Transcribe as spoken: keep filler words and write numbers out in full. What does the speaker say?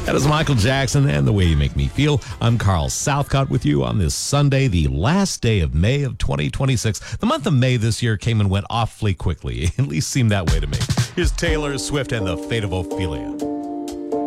That is Michael Jackson and The Way You Make Me Feel. I'm Carl Southcott with you on this Sunday, the last day of May of twenty twenty-six. The month of May this year came and went awfully quickly. At least seemed that way to me. Here's Taylor Swift and The Fate of Ophelia.